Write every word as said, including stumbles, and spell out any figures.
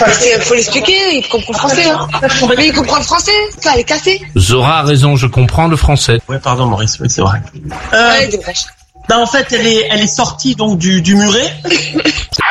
Il faut l'expliquer, il comprend le français. Hein. Mais il comprend le français, elle est cassée. Zora a raison, je comprends le français. Ouais, pardon Maurice, oui, c'est vrai. Euh, Ouais, dommage. bah, en fait, elle est, elle est sortie donc du, du muret.